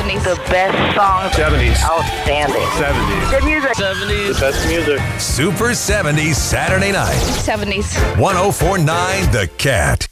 70s. The best songs. 70s. Outstanding. 70s. Good music. 70s. The best music. Super 70s Saturday night. 70s. 1049 The Cat.